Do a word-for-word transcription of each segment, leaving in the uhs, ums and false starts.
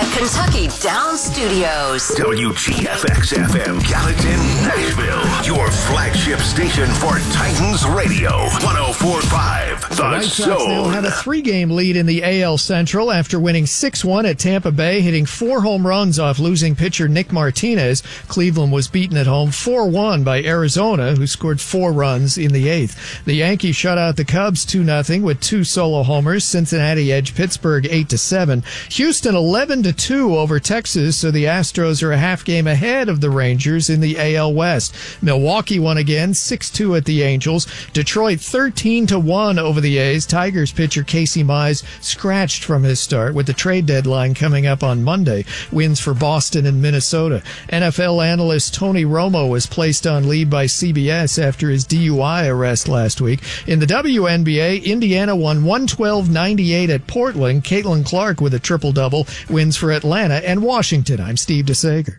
Kentucky Downs Studios. W G F X F M Gallatin, Nashville. Your flagship station for Titans Radio. one oh four point five The, the White Sox now have a three-game lead in the A L Central after winning six one at Tampa Bay, hitting four home runs off losing pitcher Nick Martinez. Cleveland was beaten at home four one by Arizona, who scored four runs in the eighth. The Yankees shut out the Cubs two nothing with two solo homers. Cincinnati edged Pittsburgh eight to seven. Houston eleven to two over Texas, so the Astros are a half game ahead of the Rangers in the A L West. Milwaukee won again six two at the Angels. Detroit thirteen to one over the A's. Tigers pitcher Casey Mize scratched from his start with the trade deadline coming up on Monday. Wins for Boston and Minnesota. N F L analyst Tony Romo was placed on leave by C B S after his D U I arrest last week. In the W N B A, Indiana won one twelve ninety-eight at Portland. Caitlin Clark with a triple-double. Wins for Atlanta and Washington. I'm Steve DeSager.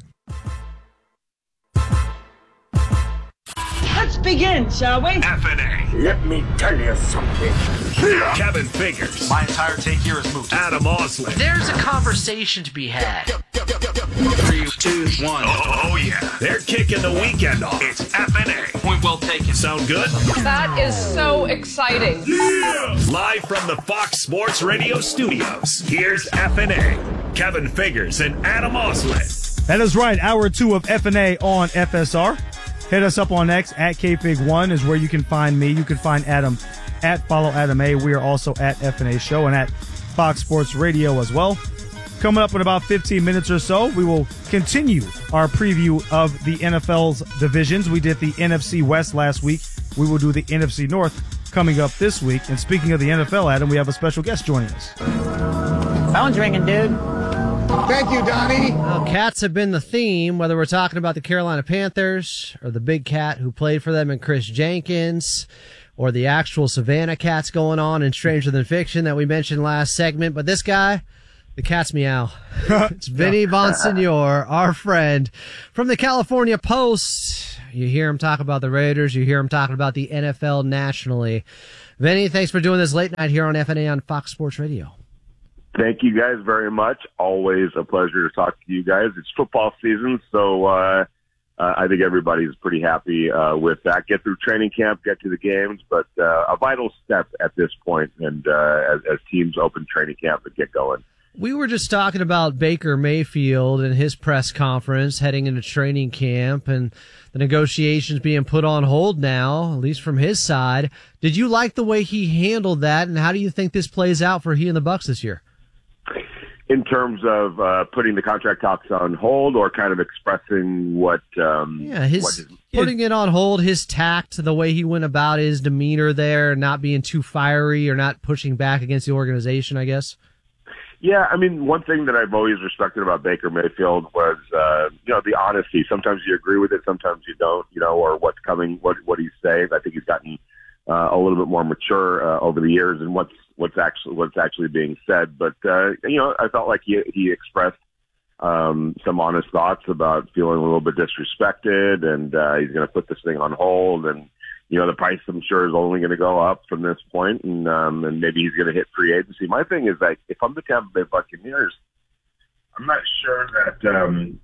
Let's begin, shall we? F N A. Let me tell you something. Kevin Figures. My entire take here is moot. Adam Osley. There's a conversation to be had. Three, two, one. Oh, oh, yeah. They're kicking the weekend off. It's F N A. Point well taken. Sound good? That is so exciting. Yeah! Live from the Fox Sports Radio studios, here's F N A. Kevin Figures and Adam Osley. That is right. Hour two of F N A on F S R. Hit us up on X at K Fig one is where you can find me. You can find Adam at Follow Adam A. We are also at F N A Show and at Fox Sports Radio as well. Coming up in about fifteen minutes or so, we will continue our preview of the N F L's divisions. We did the N F C West last week. We will do the N F C North coming up this week. And speaking of the N F L, Adam, we have a special guest joining us. Phone's ringing, dude. Thank you, Donnie. Well, cats have been the theme, whether we're talking about the Carolina Panthers or the big cat who played for them and Chris Jenkins, or the actual Savannah cats going on in Stranger Than Fiction that we mentioned last segment. But this guy, the cat's meow. It's Vinny Bonsignore, our friend from the California Post. You hear him talk about the Raiders. You hear him talking about the N F L nationally. Vinny, thanks for doing this late night here on F N A on Fox Sports Radio. Thank you guys very much. Always a pleasure to talk to you guys. It's football season, so uh, uh, I think everybody's pretty happy uh, with that. Get through training camp, get to the games, but uh, a vital step at this point, and uh, as, as teams open training camp and get going. We were just talking about Baker Mayfield and his press conference heading into training camp and the negotiations being put on hold now, at least from his side. Did you like the way he handled that, and how do you think this plays out for he and the Bucs this year? In terms of uh, putting the contract talks on hold, or kind of expressing what? Um, yeah, his, what his putting it on hold, his tact, the way he went about his demeanor there, not being too fiery or not pushing back against the organization, I guess. Yeah, I mean, one thing that I've always respected about Baker Mayfield was, uh, you know, the honesty. Sometimes you agree with it, sometimes you don't, you know, or what's coming, what what he's saying. I think he's gotten uh, a little bit more mature uh, over the years, and what's what's actually what's actually being said. But uh, you know, I felt like he he expressed um, some honest thoughts about feeling a little bit disrespected, and uh, he's going to put this thing on hold. And you know, the price, I'm sure, is only going to go up from this point, and um, and maybe he's going to hit free agency. My thing is that if I'm the Tampa Bay Buccaneers, I'm not sure that um,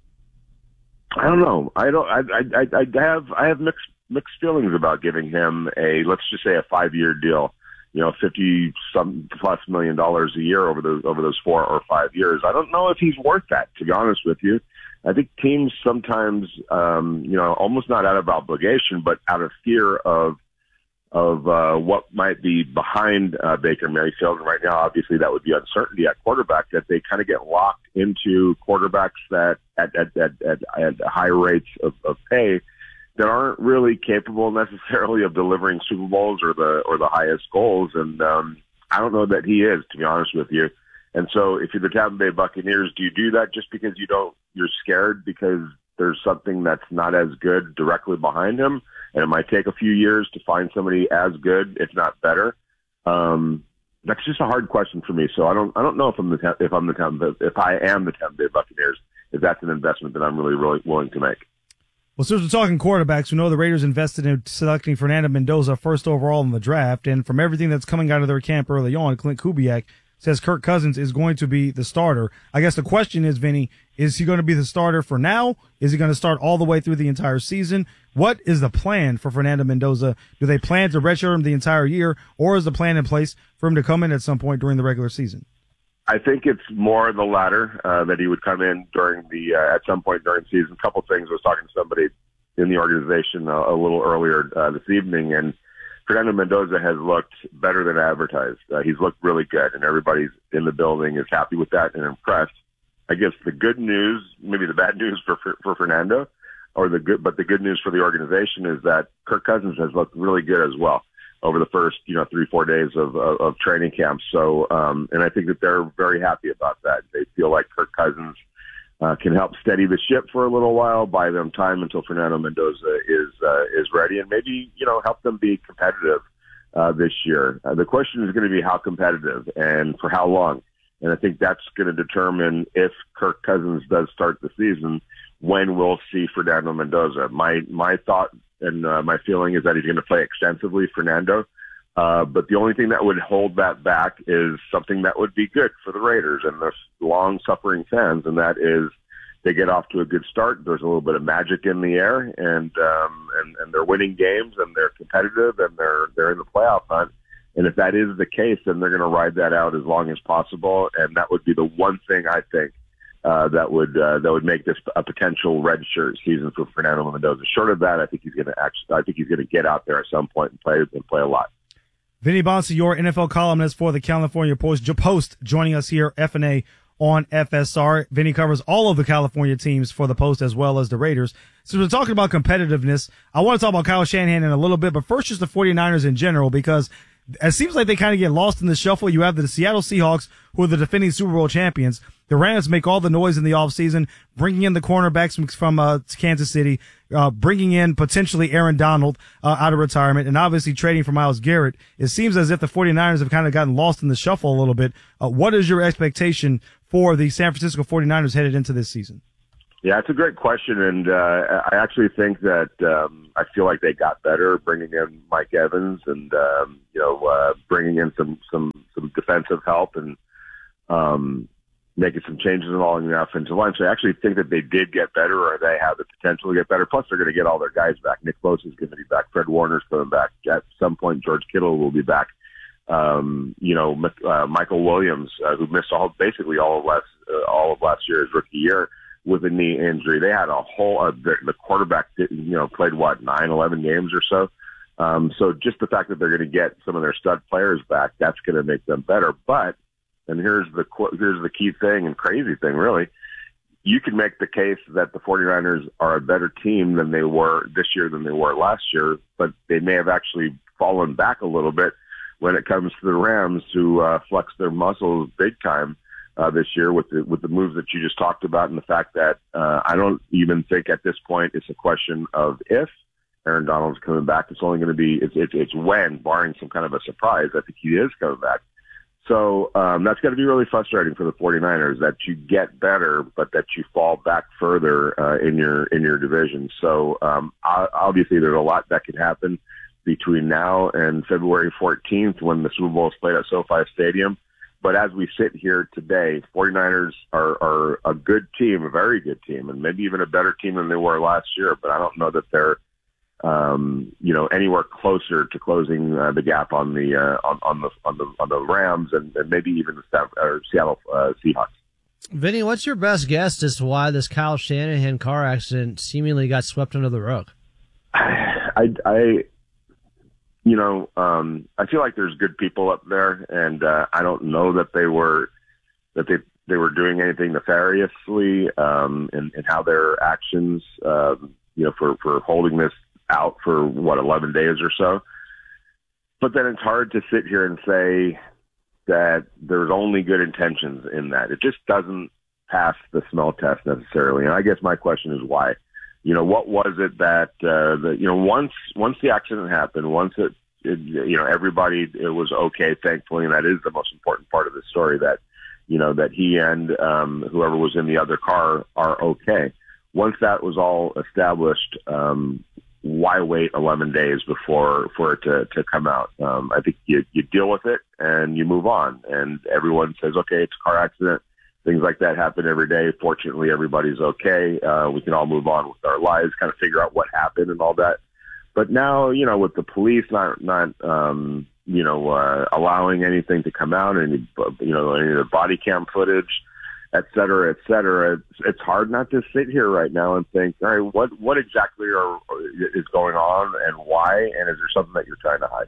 I don't know. I don't. I I I have I have mixed mixed feelings about giving him a, let's just say, a five year deal. You know, fifty some plus million dollars a year over those over those four or five years. I don't know if he's worth that, to be honest with you. I think teams sometimes, um, you know, almost not out of obligation, but out of fear of of uh, what might be behind uh, Baker Mayfield. And right now, obviously, that would be uncertainty at quarterback, that they kind of get locked into quarterbacks that at at at, at, at high rates of, of pay that aren't really capable necessarily of delivering Super Bowls or the or the highest goals. And um, I don't know that he is, to be honest with you. And so if you're the Tampa Bay Buccaneers, do you do that just because you don't, you're scared because there's something that's not as good directly behind him, and it might take a few years to find somebody as good, if not better? Um, that's just a hard question for me. So I don't, I don't know if I'm the, if I'm the Tampa, if I am the Tampa Bay Buccaneers, if that's an investment that I'm really, really willing to make. Well, since we're talking quarterbacks, we know the Raiders invested in selecting Fernando Mendoza first overall in the draft, and from everything that's coming out of their camp early on, Clint Kubiak says Kirk Cousins is going to be the starter. I guess the question is, Vinny, is he going to be the starter for now? Is he going to start all the way through the entire season? What is the plan for Fernando Mendoza? Do they plan to redshirt him the entire year, or is the plan in place for him to come in at some point during the regular season? I think it's more the latter, uh, that he would come in during the uh, at some point during the season. A couple of things. I was talking to somebody in the organization a, a little earlier uh, this evening, and Fernando Mendoza has looked better than advertised. Uh, he's looked really good, and everybody's in the building is happy with that and impressed. I guess the good news, maybe the bad news for for, for Fernando, or the good, but the good news for the organization is that Kirk Cousins has looked really good as well over the first, you know, three, four days of, of, of training camp. So, um, and I think that they're very happy about that. They feel like Kirk Cousins uh, can help steady the ship for a little while, buy them time until Fernando Mendoza is, uh, is ready, and maybe, you know, help them be competitive, uh, this year. Uh, the question is going to be how competitive and for how long. And I think that's going to determine if Kirk Cousins does start the season, when we'll see Fernando Mendoza. My, my thought and uh, my feeling is that he's going to play extensively, Fernando. Uh, but the only thing that would hold that back is something that would be good for the Raiders and the long-suffering fans, and that is they get off to a good start. There's a little bit of magic in the air, and um, and, and they're winning games, and they're competitive, and they're they're in the playoff hunt. And if that is the case, then they're going to ride that out as long as possible, and that would be the one thing I think Uh, that would uh, that would make this a potential redshirt season for Fernando Mendoza. Short of that, I think he's going to actually. I think he's going to get out there at some point and play and play a lot. Vinny Bonsi, your N F L columnist for the California Post, Post joining us here, F N A on F S R. Vinny covers all of the California teams for the Post as well as the Raiders. So we're talking about competitiveness. I want to talk about Kyle Shanahan in a little bit, but first just the 49ers in general, because it seems like they kind of get lost in the shuffle. You have the Seattle Seahawks, who are the defending Super Bowl champions. The Rams make all the noise in the offseason, bringing in the cornerbacks from, from uh, Kansas City, uh, bringing in potentially Aaron Donald uh, out of retirement, and obviously trading for Myles Garrett. It seems as if the 49ers have kind of gotten lost in the shuffle a little bit. Uh, what is your expectation for the San Francisco 49ers headed into this season? Yeah, it's a great question, and uh, I actually think that um, I feel like they got better bringing in Mike Evans and um, you know uh, bringing in some some some defensive help and um, making some changes along the offensive line. So I actually think that they did get better, or they have the potential to get better. Plus, they're going to get all their guys back. Nick Bosa is going to be back. Fred Warner's coming back. At some point, George Kittle will be back. Um, you know, uh, Michael Williams, uh, who missed all basically all of last uh, all of last year's rookie year with a knee injury. They had a whole, uh, the, the quarterback, did, you know, played what, nine, eleven games or so. Um, so just the fact that they're going to get some of their stud players back, that's going to make them better. But, and here's the, here's the key thing and crazy thing, really. You can make the case that the 49ers are a better team than they were this year than they were last year, but they may have actually fallen back a little bit when it comes to the Rams, who uh, flex their muscles big time Uh, this year with the with the moves that you just talked about, and the fact that uh, I don't even think at this point it's a question of if Aaron Donald's coming back. It's only going to be it's, it's it's when, barring some kind of a surprise. I think he is coming back. So um, that's going to be really frustrating for the 49ers, that you get better, but that you fall back further uh, in your in your division. So um, obviously there's a lot that can happen between now and February fourteenth, when the Super Bowl is played at SoFi Stadium. But as we sit here today, 49ers are, are a good team, a very good team, and maybe even a better team than they were last year. But I don't know that they're, um, you know, anywhere closer to closing uh, the gap on the uh, on, on the on the on the Rams and, and maybe even the South, or Seattle uh, Seahawks. Vinny, what's your best guess as to why this Kyle Shanahan car accident seemingly got swept under the rug? I. I You know, um, I feel like there's good people up there, and uh, I don't know that they were that they they were doing anything nefariously um, in, in how their actions, um, you know, for, for holding this out for what eleven days or so. But then it's hard to sit here and say that there's only good intentions in that. It just doesn't pass the smell test necessarily. And I guess my question is why. You know, what was it that, uh, the, you know, once, once the accident happened, once it, it, you know, everybody, it was okay, thankfully, and that is the most important part of the story, that, you know, that he and, um, whoever was in the other car are okay. Once that was all established, um, why wait eleven days before for it to, to come out? Um, I think you, you deal with it and you move on. And everyone says, okay, it's a car accident. Things like that happen every day. Fortunately, everybody's okay. Uh, we can all move on with our lives, kind of figure out what happened and all that. But now, you know, with the police not, not um, you know, uh, allowing anything to come out, any, you know, any of the body cam footage, et cetera, et cetera, it's, it's hard not to sit here right now and think, all right, what, what exactly are, is going on and why? And is there something that you're trying to hide?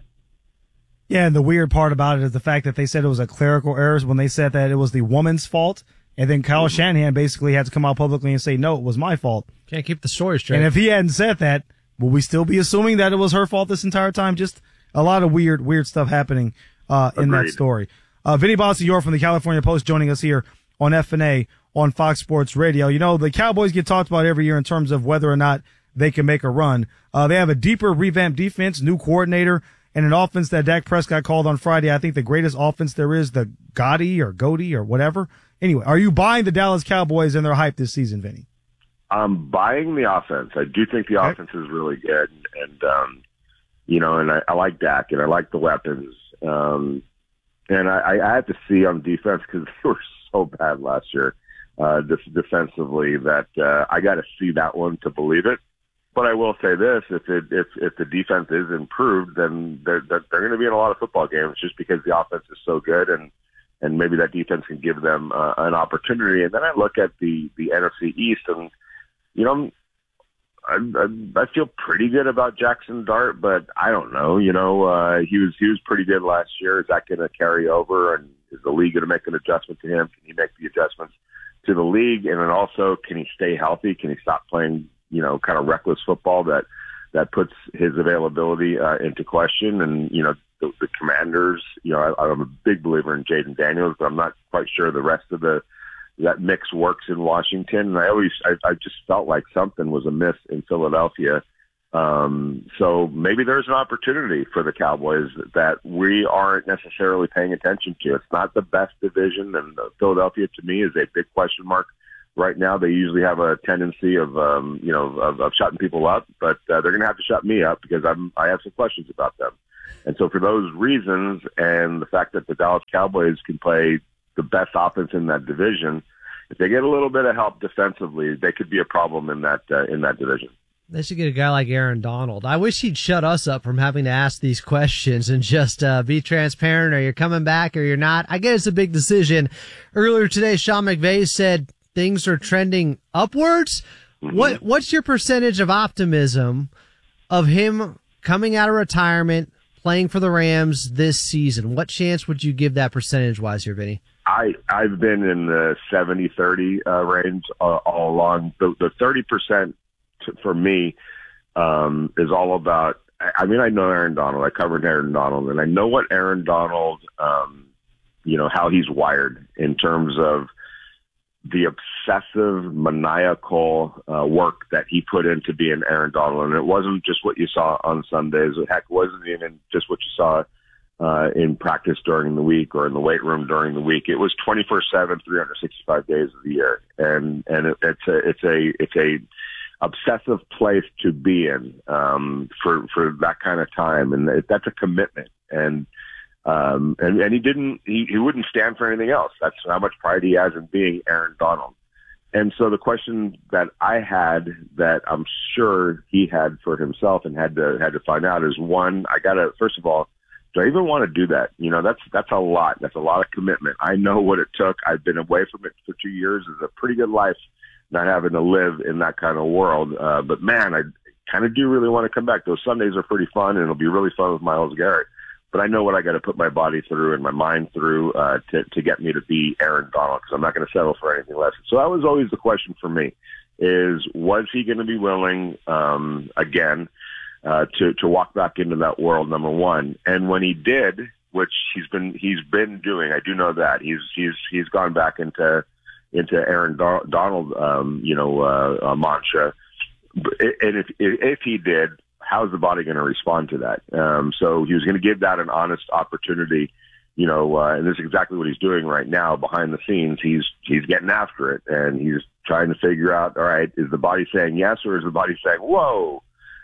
Yeah, and the weird part about it is the fact that they said it was a clerical error when they said that it was the woman's fault. And then Kyle mm-hmm. Shanahan basically had to come out publicly and say, no, it was my fault. Can't keep the story straight. And if he hadn't said that, will we still be assuming that it was her fault this entire time? Just a lot of weird, weird stuff happening uh, in that story. Uh, Vinny Bonsignore from the California Post joining us here on F N A on Fox Sports Radio. You know, the Cowboys get talked about every year in terms of whether or not they can make a run. Uh, they have a deeper, revamped defense, new coordinator, and an offense that Dak Prescott called on Friday. I think the greatest offense there is, the Gotti or Goaty or whatever. Anyway, are you buying the Dallas Cowboys and their hype this season, Vinny? I'm buying the offense. I do think the okay. offense is really good. And, and um, you know, and I, I like Dak and I like the weapons. Um, and I, I have to see on defense because they were so bad last year uh, defensively that uh, I got to see that one to believe it. But I will say this: if it, if if the defense is improved, then they're they're, they're going to be in a lot of football games just because the offense is so good, and and maybe that defense can give them uh, an opportunity. And then I look at the the N F C East, and you know, I, I, I feel pretty good about Jackson Dart, but I don't know. You know, uh, he was he was pretty good last year. Is that going to carry over? And is the league going to make an adjustment to him? Can he make the adjustments to the league? And then also, can he stay healthy? Can he stop playing, you know, kind of reckless football that, that puts his availability uh, into question? And, you know, the, the Commanders, you know, I, I'm a big believer in Jaden Daniels, but I'm not quite sure the rest of the, that mix works in Washington. And I always, I, I just felt like something was amiss in Philadelphia. Um, so maybe there's an opportunity for the Cowboys that we aren't necessarily paying attention to. It's not the best division, and Philadelphia to me is a big question mark. Right now, they usually have a tendency of, um, you know, of, of shutting people up, but uh, they're going to have to shut me up because I'm, I have some questions about them. And so for those reasons and the fact that the Dallas Cowboys can play the best offense in that division, if they get a little bit of help defensively, they could be a problem in that, uh, in that division. They should get a guy like Aaron Donald. I wish he'd shut us up from having to ask these questions and just uh, be transparent, or you're coming back or you're not. I guess it's a big decision. Earlier today, Sean McVay said things are trending upwards. Mm-hmm. What What's your percentage of optimism of him coming out of retirement, playing for the Rams this season? What chance would you give that percentage-wise here, Vinny? I, I've been in the seventy thirty uh, range uh, all along. The, the thirty percent to, for me um, is all about, I mean, I know Aaron Donald. I covered Aaron Donald, and I know what Aaron Donald, um, you know, how he's wired in terms of the obsessive, maniacal uh, work that he put into being Aaron Donald. And it wasn't just what you saw on Sundays. Heck, it wasn't even just what you saw uh, in practice during the week or in the weight room during the week. It was twenty-four seven, three hundred sixty-five days of the year. And, and it, it's a, it's a, it's a obsessive place to be in um, for, for that kind of time. And it, that's a commitment. And, Um, and, and he didn't, he, he wouldn't stand for anything else. That's how much pride he has in being Aaron Donald. And so the question that I had that I'm sure he had for himself and had to, had to find out is, one, I gotta, first of all, do I even want to do that? You know, that's, that's a lot. That's a lot of commitment. I know what it took. I've been away from it for two years. It's a pretty good life not having to live in that kind of world. Uh, but man, I kind of do really want to come back. Those Sundays are pretty fun, and it'll be really fun with Myles Garrett. But I know what I got to put my body through and my mind through uh, to, to get me to be Aaron Donald, because I'm not going to settle for anything less. So that was always the question for me: is was he going to be willing um, again uh, to to walk back into that world? Number one, and when he did, which he's been he's been doing, I do know that he's he's he's gone back into into Aaron Don- Donald, um, you know, uh, uh, mantra. And if if he did, how's the body going to respond to that? Um, so he was going to give that an honest opportunity, you know, uh, and this is exactly what he's doing right now behind the scenes. He's, he's getting after it, and he's trying to figure out, all right, is the body saying yes, or is the body saying, whoa,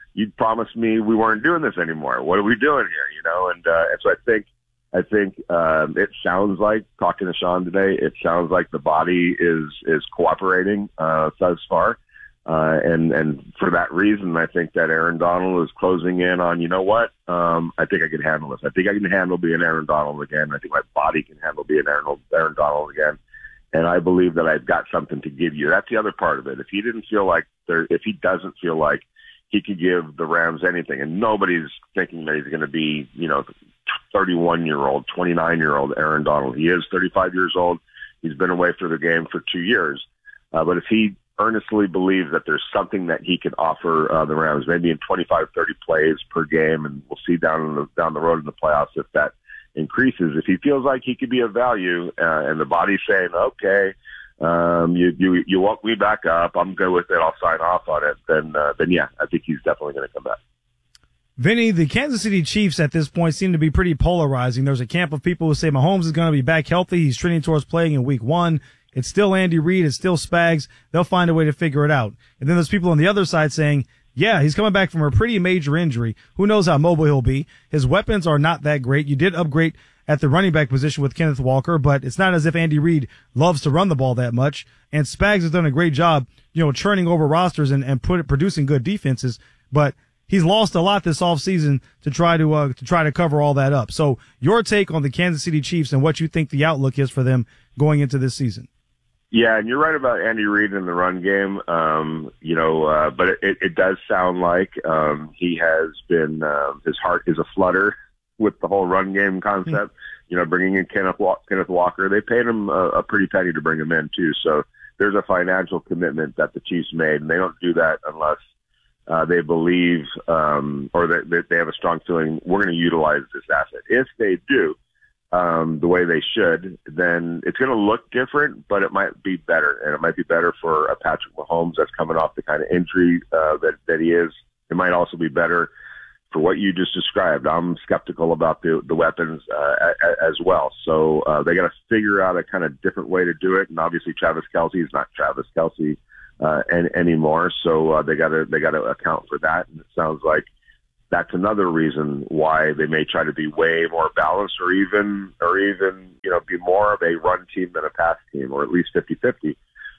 you promised me we weren't doing this anymore. What are we doing here? You know, and uh, and so I think I think um, it sounds like talking to Sean today. It sounds like the body is is cooperating uh, thus far. Uh, and, and for that reason, I think that Aaron Donald is closing in on, you know what, um, I think I can handle this. I think I can handle being Aaron Donald again. I think my body can handle being Aaron, Aaron Donald again. And I believe that I've got something to give you. That's the other part of it. If he didn't feel like there, if he doesn't feel like he could give the Rams anything, and nobody's thinking that he's going to be, you know, thirty-one year old, twenty-nine year old Aaron Donald. He is thirty-five years old. He's been away for the game for two years. Uh, but if he earnestly believes that there's something that he can offer uh, the Rams, maybe in twenty-five, thirty plays per game, and we'll see down in the, down the road in the playoffs if that increases. If he feels like he could be of value, uh, and the body's saying, okay, um, you, you you woke me back up, I'm good with it, I'll sign off on it, then, uh, then yeah, I think he's definitely going to come back. Vinny, the Kansas City Chiefs at this point seem to be pretty polarizing. There's a camp of people who say Mahomes is going to be back healthy. He's trending towards playing in week one. It's still Andy Reid. It's still Spags. They'll find a way to figure it out. And then there's people on the other side saying, yeah, he's coming back from a pretty major injury. Who knows how mobile he'll be? His weapons are not that great. You did upgrade at the running back position with Kenneth Walker, but it's not as if Andy Reid loves to run the ball that much. And Spags has done a great job, you know, churning over rosters and, and put, producing good defenses. But he's lost a lot this offseason to try to, uh, to try to cover all that up. So your take on the Kansas City Chiefs and what you think the outlook is for them going into this season. Yeah, and you're right about Andy Reid in the run game. Um, you know, uh, but it, it does sound like um, he has been uh, his heart is a flutter with the whole run game concept. Mm-hmm. You know, bringing in Kenneth Walker, Kenneth Walker, they paid him a, a pretty penny to bring him in too. So there's a financial commitment that the Chiefs made, and they don't do that unless uh, they believe um, or that they, they have a strong feeling we're going to utilize this asset. If they do, um, the way they should, then it's going to look different, but it might be better. And it might be better for a Patrick Mahomes that's coming off the kind of injury uh, that, that he is. It might also be better for what you just described. I'm skeptical about the, the weapons uh, as well. So uh, they got to figure out a kind of different way to do it. And obviously Travis Kelce is not Travis Kelce uh, any, anymore. So uh, they got to they got to account for that. And it sounds like that's another reason why they may try to be way more balanced, or even, or even, you know, be more of a run team than a pass team, or at least fifty-fifty.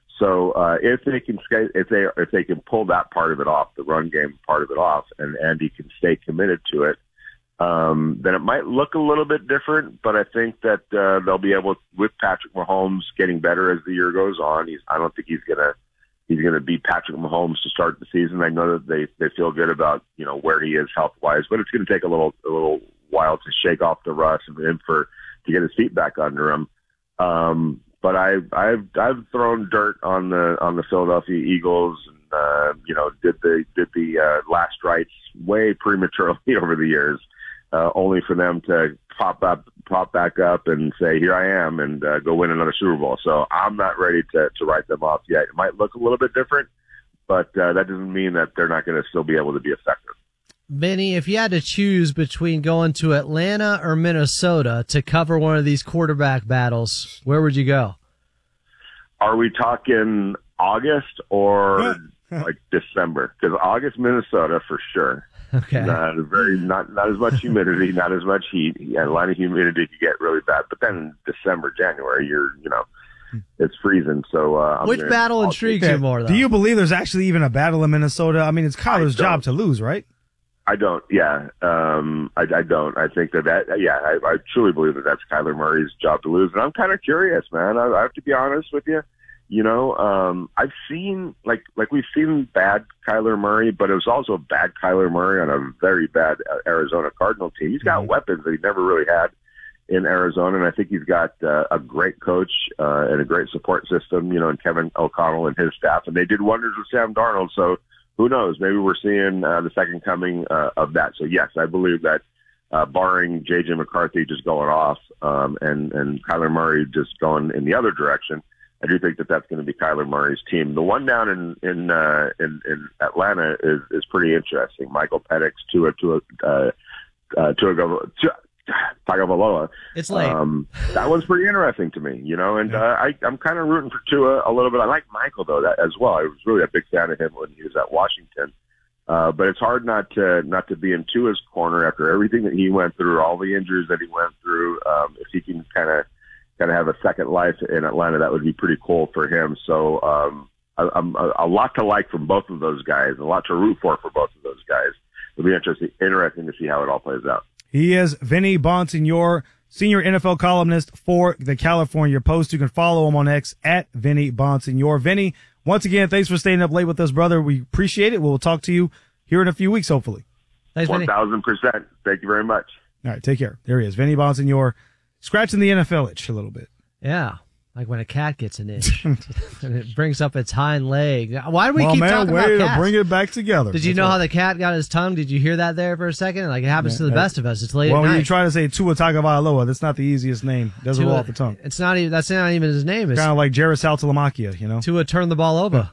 So uh, if they can, if they if they can pull that part of it off, the run game part of it off, and Andy can stay committed to it, um, then it might look a little bit different. But I think that uh, they'll be able, with Patrick Mahomes getting better as the year goes on. He's, I don't think he's gonna. He's going to beat Patrick Mahomes to start the season. I know that they, they feel good about, you know, where he is health wise, but it's going to take a little a little while to shake off the rust and him for to get his feet back under him. Um, but I've I've I've thrown dirt on the on the Philadelphia Eagles, and uh, you know, did the did the uh, last rites way prematurely over the years, uh, only for them to pop up. pop back up and say, here I am, and uh, go win another Super Bowl. So I'm not ready to, to write them off yet. It might look a little bit different, but uh, that doesn't mean that they're not going to still be able to be effective. Benny, if you had to choose between going to Atlanta or Minnesota to cover one of these quarterback battles, where would you go? Are we talking August or like December? Because August, Minnesota for sure. Okay. Not very, not not as much humidity, not as much heat. Yeah, a lot of humidity could get really bad. But then December, January, you're, you know, it's freezing. So, uh, I'm which gonna, battle I'll intrigues you more, though? Do you believe there's actually even a battle in Minnesota? I mean, it's Kyler's job to lose, right? I don't. Yeah, um, I, I don't. I think that that. Yeah, I, I truly believe that that's Kyler Murray's job to lose. And I'm kind of curious, man. I, I have to be honest with you. You know, um, I've seen, like, like we've seen bad Kyler Murray, but it was also bad Kyler Murray on a very bad Arizona Cardinal team. He's got mm-hmm. weapons that he never really had in Arizona, and I think he's got uh, a great coach uh, and a great support system, you know, and Kevin O'Connell and his staff, and they did wonders with Sam Darnold. So who knows? Maybe we're seeing uh, the second coming uh, of that. So, yes, I believe that uh, barring J J McCarthy just going off um, and, and Kyler Murray just going in the other direction, I do think that that's going to be Kyler Murray's team. The one down in in uh, in, in Atlanta is, is pretty interesting. Michael Penix, Tua Tua uh, uh, Tua Tagovailoa. It's late. Um, that one's pretty interesting to me, you know. And uh, I, I'm kind of rooting for Tua a little bit. I like Michael though that as well. I was really a big fan of him when he was at Washington. Uh, but it's hard not to not to be in Tua's corner after everything that he went through, all the injuries that he went through. Um, if he can kind of kind of have a second life in Atlanta, that would be pretty cool for him. So um, I, I'm a, a lot to like from both of those guys, a lot to root for for both of those guys. It'll be interesting interesting to see how it all plays out. He is Vinny Bonsignore, senior N F L columnist for the California Post. You can follow him on X at Vinny Bonsignore. Vinny, once again, thanks for staying up late with us, brother. We appreciate it. We'll talk to you here in a few weeks, hopefully. Thanks, Vinny. one thousand percent. Thank you very much. All right, take care. There he is, Vinny Bonsignore, scratching the N F L itch a little bit. Yeah, like when a cat gets an itch and it brings up its hind leg. Why do we well, keep man, talking way about to cats? Bring it back together. Did you That's know right. how the cat got his tongue? Did you hear that there for a second? Like it happens Yeah, to the that- best of us. It's late Well, at when night. you try to say Tua Tagovailoa, that's not the easiest name. It doesn't Tua- roll off the tongue. It's not even. That's not even his name. It's Kind of like Jairus Saltalamacchia, you know? Tua turned the ball over.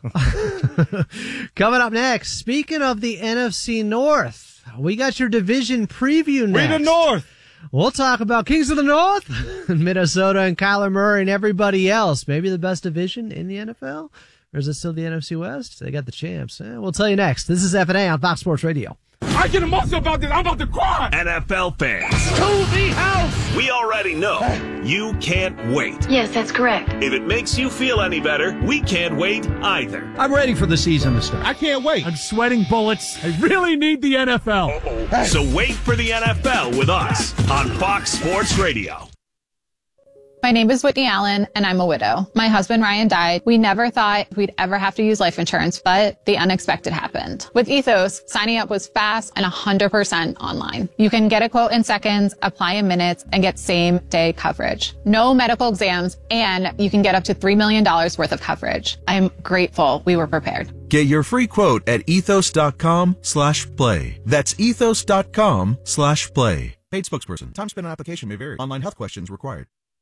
Coming up next, speaking of the N F C North, we got your division preview next. We the North! We'll talk about Kings of the North, Minnesota and Kyler Murray and everybody else. Maybe the best division in the N F L? Or is it still the N F C West? They got the champs. Eh, we'll tell you next. This is F and A on Fox Sports Radio. I get emotional about this. I'm about to cry. N F L fans, To the house. we already know you can't wait. Yes, that's correct. If it makes you feel any better, we can't wait either. I'm ready for the season to start. I can't wait. I'm sweating bullets. I really need the N F L. So wait for the N F L with us on Fox Sports Radio. My name is Whitney Allen, and I'm a widow. My husband, Ryan, died. We never thought we'd ever have to use life insurance, but the unexpected happened. With Ethos, signing up was fast and one hundred percent online. You can get a quote in seconds, apply in minutes, and get same-day coverage. No medical exams, and you can get up to three million dollars worth of coverage. I'm grateful we were prepared. Get your free quote at ethos.com slash play. That's ethos.com slash play. Paid spokesperson. Time spent on application may vary. Online health questions required.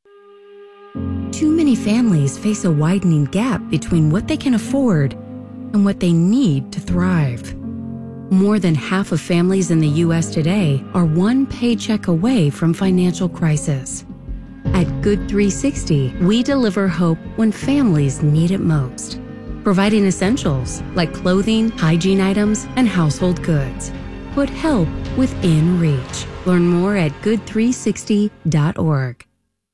Too many families face a widening gap between what they can afford and what they need to thrive. More than half of families in the U S today are one paycheck away from financial crisis. At Good three sixty, we deliver hope when families need it most, providing essentials like clothing, hygiene items, and household goods. Put help within reach. Learn more at good three sixty dot org.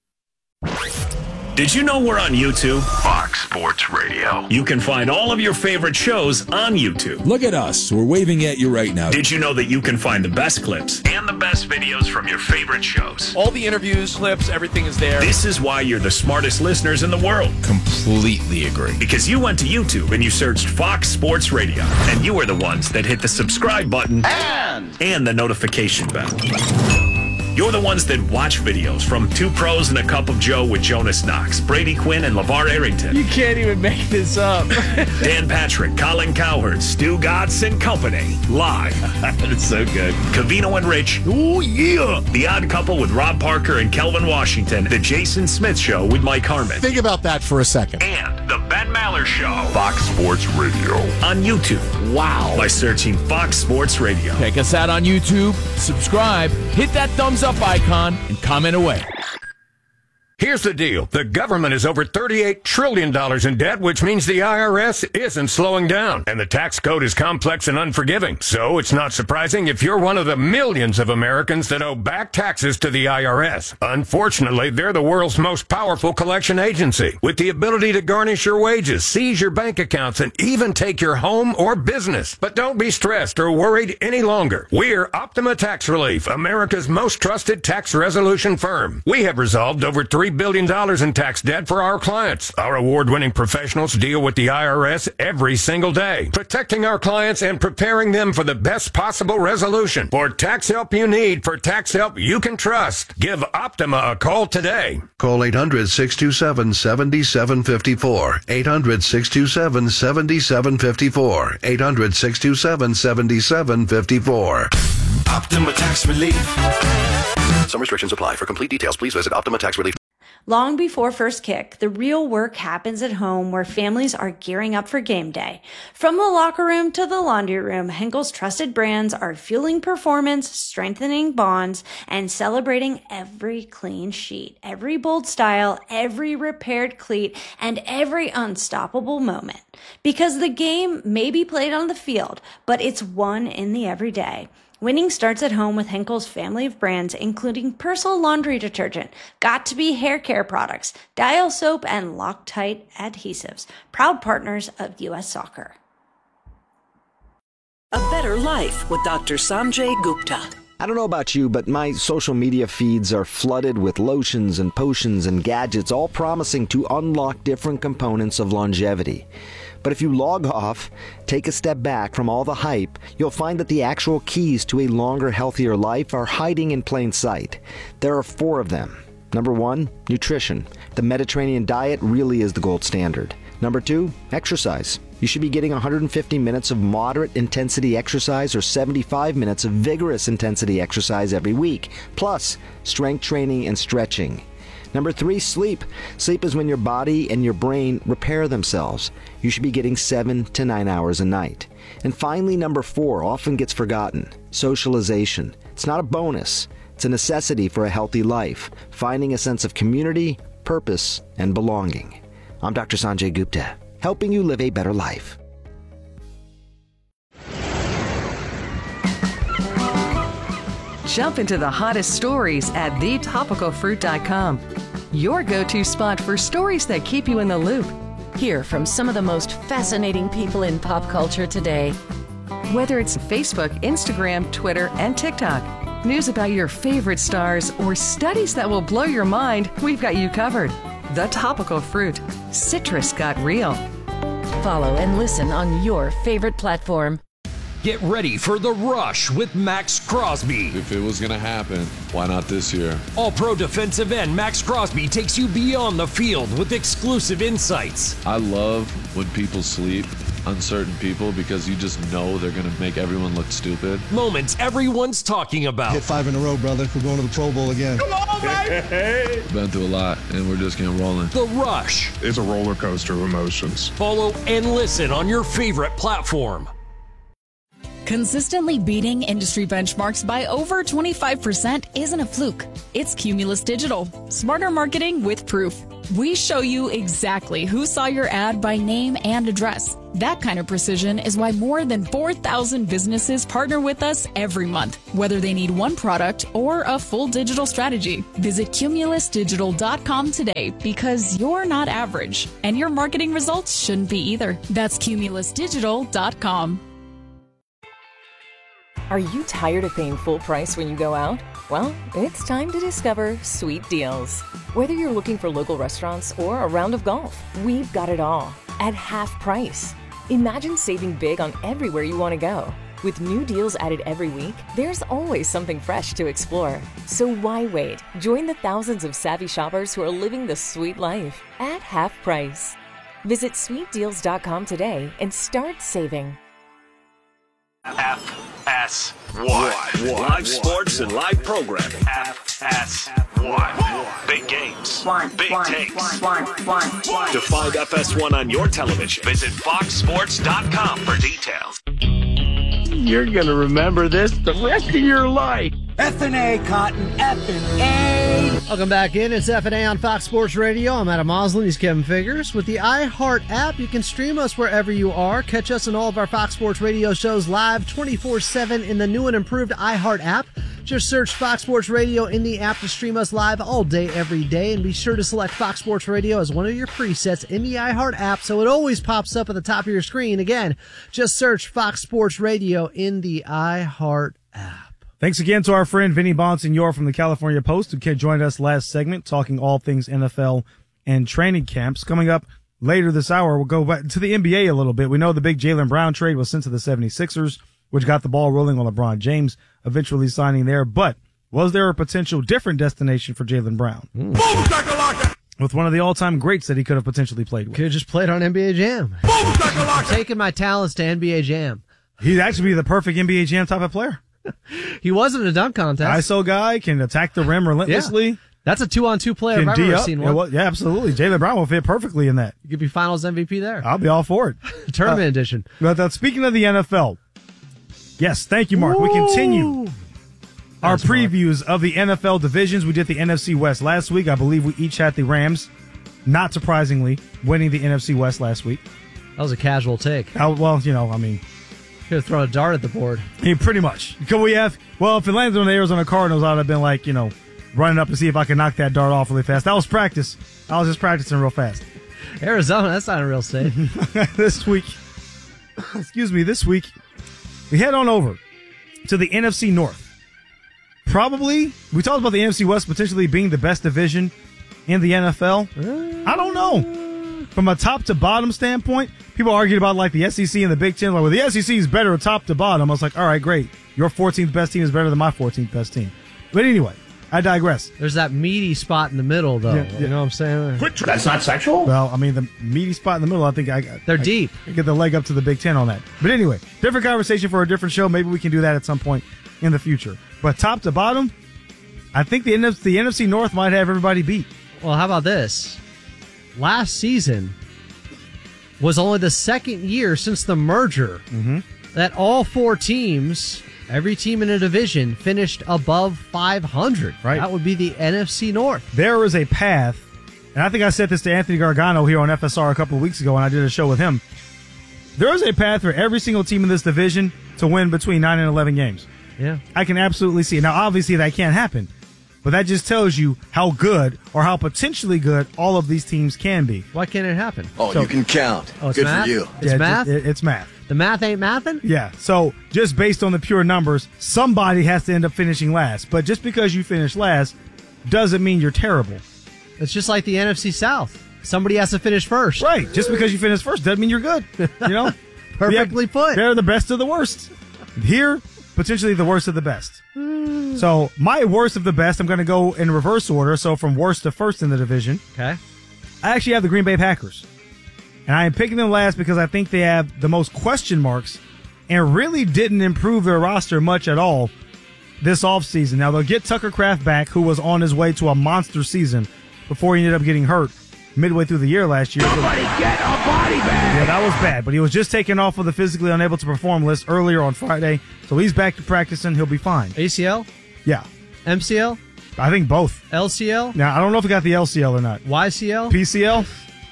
Did you know we're on YouTube? Fox Sports Radio. You can find all of your favorite shows on YouTube. Look at us. We're waving at you right now. Did you know that you can find the best clips and the best videos from your favorite shows? All the interviews, clips, everything is there. This is why you're the smartest listeners in the world. Completely agree. Because you went to YouTube and you searched Fox Sports Radio, and you were the ones that hit the subscribe button And and the notification bell. You're the ones that watch videos from Two Pros and a Cup of Joe with Jonas Knox, Brady Quinn, and LeVar Arrington. you can't even make this up. Dan Patrick, Colin Cowherd, Stu Gatz and Company. Live. That's so good. Cavino and Rich. Oh, yeah. The Odd Couple with Rob Parker and Kelvin Washington. The Jason Smith Show with Mike Harmon. Think about that for a second. And The Ben Maller Show. Fox Sports Radio. On YouTube. Wow. By searching Fox Sports Radio. Check us out on YouTube, subscribe, hit that thumbs up icon, and comment away. Here's the deal. The government is over thirty-eight trillion dollars in debt, which means the I R S isn't slowing down. And the tax code is complex and unforgiving. So it's not surprising if you're one of the millions of Americans that owe back taxes to the I R S. Unfortunately, they're the world's most powerful collection agency, with the ability to garnish your wages, seize your bank accounts, and even take your home or business. But don't be stressed or worried any longer. We're Optima Tax Relief, America's most trusted tax resolution firm. We have resolved over three billion dollars in tax debt for our clients. Our award-winning professionals deal with the I R S every single day, protecting our clients and preparing them for the best possible resolution. For tax help you need, for tax help you can trust, give Optima a call today. Call eight hundred, six two seven, seven seven five four. eight hundred, six two seven, seven seven five four. eight hundred, six two seven, seven seven five four. Optima Tax Relief. Some restrictions apply. For complete details, please visit Optima Tax Relief. Long before first kick, the real work happens at home where families are gearing up for game day. From the locker room to the laundry room, Henkel's trusted brands are fueling performance, strengthening bonds, and celebrating every clean sheet, every bold style, every repaired cleat, and every unstoppable moment. Because the game may be played on the field, but it's won in the everyday. Winning starts at home with Henkel's family of brands, including Persil laundry detergent, Got2b hair care products, Dial soap, and Loctite adhesives, proud partners of U S Soccer. A better life with Doctor Sanjay Gupta. I don't know about you, but my social media feeds are flooded with lotions and potions and gadgets, all promising to unlock different components of longevity. But if you log off, take a step back from all the hype, you'll find that the actual keys to a longer, healthier life are hiding in plain sight. There are four of them. Number one, nutrition. The Mediterranean diet really is the gold standard. Number two, exercise. You should be getting one hundred fifty minutes of moderate intensity exercise or seventy-five minutes of vigorous intensity exercise every week, plus strength training and stretching. Number three, sleep. Sleep is when your body and your brain repair themselves. You should be getting seven to nine hours a night. And finally, number four, often gets forgotten, socialization. It's not a bonus. It's a necessity for a healthy life, finding a sense of community, purpose, and belonging. I'm Doctor Sanjay Gupta, helping you live a better life. Jump into the hottest stories at the topical fruit dot com. Your go-to spot for stories that keep you in the loop. Hear from some of the most fascinating people in pop culture today. Whether it's Facebook, Instagram, Twitter, and TikTok, news about your favorite stars, or studies that will blow your mind, we've got you covered. The Topical Fruit. Citrus got real. Follow and listen on your favorite platform. Get ready for The Rush with Max Crosby. If it was going to happen, why not this year? All-pro defensive end Max Crosby takes you beyond the field with exclusive insights. I love when people sleep on certain people because you just know they're going to make everyone look stupid. Moments everyone's talking about. Hit five in a row, brother. We're going to the Pro Bowl again. Come on, baby! Been through a lot, and we're just getting rolling. The Rush. It's a roller coaster of emotions. Follow and listen on your favorite platform. Consistently beating industry benchmarks by over twenty-five percent isn't a fluke. It's Cumulus Digital. Smarter marketing with proof. We show you exactly who saw your ad by name and address. That kind of precision is why more than four thousand businesses partner with us every month, whether they need one product or a full digital strategy. Visit cumulus digital dot com today because you're not average, and your marketing results shouldn't be either. That's cumulus digital dot com. Are you tired of paying full price when you go out? Well, it's time to discover Sweet Deals. Whether you're looking for local restaurants or a round of golf, we've got it all at half price. Imagine saving big on everywhere you want to go. With new deals added every week, there's always something fresh to explore. So why wait? Join the thousands of savvy shoppers who are living the sweet life at half price. Visit sweet deals dot com today and start saving. F S one. Live sports and live programming. F S one. Big games. Big takes. To find F S one on your television, visit fox sports dot com for details. You're going to remember this the rest of your life. F and A, Cotton. F and A. Welcome back in. It's F and A on Fox Sports Radio. I'm Adam Moslin. He's Kevin Figures. With the iHeart app, you can stream us wherever you are. Catch us on all of our Fox Sports Radio shows live twenty-four seven in the new and improved iHeart app. Just search Fox Sports Radio in the app to stream us live all day, every day. And be sure to select Fox Sports Radio as one of your presets in the iHeart app so it always pops up at the top of your screen. Again, just search Fox Sports Radio in the iHeart app. Thanks again to our friend Vinny Bonsignor from the California Post, who joined us last segment talking all things N F L and training camps. Coming up later this hour, we'll go back to the N B A a little bit. We know the big Jaylen Brown trade was sent to the seventy-sixers, which got the ball rolling on LeBron James eventually signing there. But was there a potential different destination for Jaylen Brown? Mm. Boom, with one of the all-time greats that he could have potentially played with. Could have just played on N B A Jam. Boom, taking my talents to N B A Jam. He'd actually be the perfect N B A Jam type of player. He wasn't a dunk contest. I S O guy, can attack the rim relentlessly. Yeah. That's a two-on-two player if I've D ever up. seen Yeah, one. well, yeah, absolutely. Jaylen Brown will fit perfectly in that. You could be Finals M V P there. I'll be all for it. Tournament Uh, edition. But uh, speaking of the N F L, yes, thank you, Mark. We continue our Thanks, Mark. previews of the N F L divisions. We did the N F C West last week. I believe we each had the Rams, not surprisingly, winning the N F C West last week. That was a casual take. Uh, well, you know, I mean, could have thrown a dart at the board. Yeah, pretty much. Could we have? Well, if it landed on the Arizona Cardinals, I'd have been like, you know, running up to see if I could knock that dart off really fast. That was practice. I was just practicing real fast. Arizona, that's not a real state. This week, excuse me, this week, we head on over to the N F C North. Probably, we talked about the N F C West potentially being the best division in the N F L. I don't know. From a top to bottom standpoint, people argued about like the S E C and the Big Ten. Like, well, the S E C is better top to bottom. I was like, all right, great. Your fourteenth best team is better than my fourteenth best team. But anyway, I digress. There's that meaty spot in the middle, though. Yeah, yeah. You know what I'm saying? That's not sexual? Well, I mean, the meaty spot in the middle, I think I They're I, deep. I get the leg up to the Big Ten on that. But anyway, different conversation for a different show. Maybe we can do that at some point in the future. But top to bottom, I think the N F C, the N F C North might have everybody beat. Well, how about this? Last season was only the second year since the merger Mm-hmm. that all four teams, every team in a division, finished above five hundred. Right. That would be the N F C North. There is a path, and I think I said this to Anthony Gargano here on F S R a couple of weeks ago when I did a show with him. There is a path for every single team in this division to win between nine and eleven games. Yeah. I can absolutely see it. Now, obviously, that can't happen, but that just tells you how good or how potentially good all of these teams can be. Why can't it happen? Oh, So- you can count. Oh, it's Good math? for you. It's Yeah, math? it- it's math. The math ain't mathin'? Yeah. So just based on the pure numbers, somebody has to end up finishing last. But just because you finish last doesn't mean you're terrible. It's just like the N F C South. Somebody has to finish first. Right. Just because you finish first doesn't mean you're good. You know? Perfectly put. They're the best of the worst. Here, potentially the worst of the best. So my worst of the best, I'm going to go in reverse order. So from worst to first in the division. Okay. I actually have the Green Bay Packers. And I am picking them last because I think they have the most question marks and really didn't improve their roster much at all this offseason. Now, they'll get Tucker Kraft back, who was on his way to a monster season before he ended up getting hurt midway through the year last year. Somebody get a body bag! Yeah, that was bad, but he was just taken off of the physically unable to perform list earlier on Friday, so he's back to practicing. He'll be fine. A C L? Yeah. M C L? I think both. L C L? Now, I don't know if he got the L C L or not. Y C L? P C L?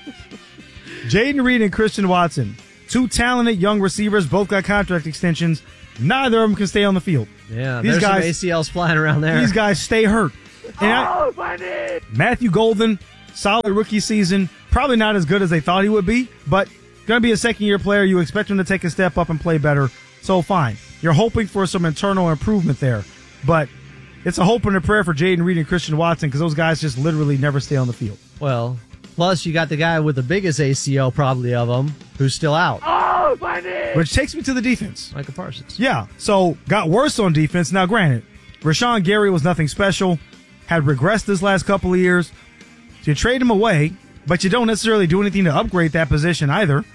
Jaden Reed and Christian Watson, two talented young receivers, both got contract extensions. Neither of them can stay on the field. Yeah, These there's guys- some A C Ls flying around there. These guys stay hurt. And I- Oh, my knee! Matthew Golden, solid rookie season. Probably not as good as they thought he would be, but going to be a second-year player. You expect him to take a step up and play better, so fine. You're hoping for some internal improvement there, but it's a hope and a prayer for Jaden Reed and Christian Watson because those guys just literally never stay on the field. Well, plus you got the guy with the biggest A C L probably of them who's still out. Oh, my knee! Which takes me to the defense. Micah Parsons. Yeah, so got worse on defense. Now, granted, Rashawn Gary was nothing special, had regressed this last couple of years. So you trade him away, but you don't necessarily do anything to upgrade that position either.